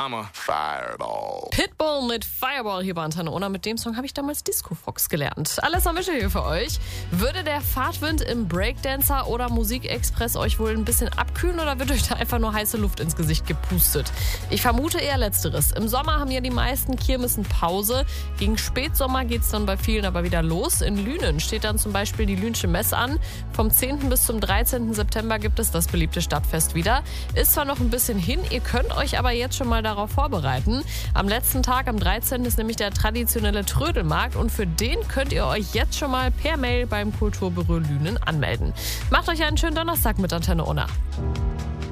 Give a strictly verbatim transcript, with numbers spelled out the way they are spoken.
mama. Fireball. Pitbull mit Fireball hier bei Antenne Ona. Mit dem Song habe ich damals Disco Fox gelernt. Alles am Mische hier für euch. Würde der Fahrtwind im Breakdancer oder Musikexpress euch wohl ein bisschen abkühlen oder wird euch da einfach nur heiße Luft ins Gesicht gepustet? Ich vermute eher Letzteres. Im Sommer haben ja die meisten Kirmessen Pause. Gegen Spätsommer geht es dann bei vielen aber wieder los. In Lünen steht dann zum Beispiel die Lünsche Mess an. Vom zehnten bis zum dreizehnten September gibt es das beliebte Stadtfest wieder. Ist zwar noch ein bisschen hin, ihr könnt euch aber jetzt schon mal darauf vorbereiten. Am letzten Tag, am dreizehnten ist nämlich der traditionelle Trödelmarkt und für den könnt ihr euch jetzt schon mal per Mail beim Kulturbüro Lünen anmelden. Macht euch einen schönen Donnerstag mit Antenne Ona.